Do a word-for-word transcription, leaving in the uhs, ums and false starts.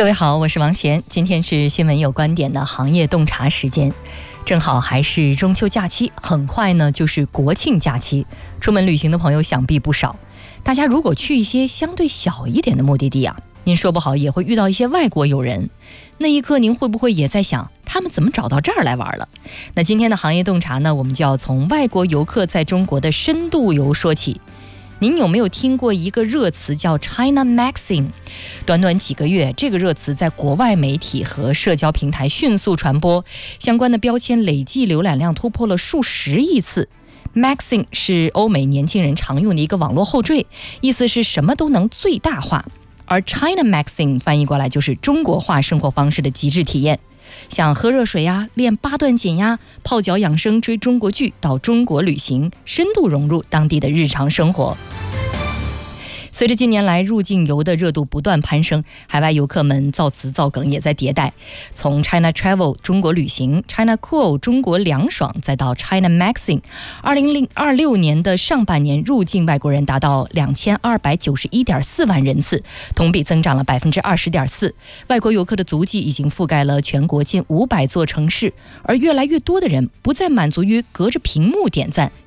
各位好，我是王贤，今天是新闻有观点的行业洞察时间，正好还是中秋假期，很快呢就是国庆假期，出门旅行的朋友想必不少。大家如果去一些相对小一点的目的地啊，您说不好也会遇到一些外国友人，那一刻您会不会也在想，他们怎么找到这儿来玩了？那今天的行业洞察呢，我们就要从外国游客在中国的深度游说起。您有没有听过一个热词叫 China Maxing？ 短短几个月，这个热词在国外媒体和社交平台迅速传播，相关的标签累计浏览量突破了数十亿次。Maxing 是欧美年轻人常用的一个网络后缀，意思是什么都能最大化，而 China Maxing 翻译过来就是中国化生活方式的极致体验。像喝热水呀、练八段锦呀、泡脚养生、追中国剧，到中国旅行，深度融入当地的日常生活。随着近年来入境游的热度不断攀升，海外游客们造词造梗也在迭代，从 China Travel 中国旅行、China Cool 中国凉爽，再到 China Maxing。 二零二六年的上半年入境外国人达到两千二百九十一点四万人次，同比增长了百分之二十点四。外国游客的足迹已经覆盖了全国近五百座城市，而越来越多的人不再满足于隔着屏幕点赞，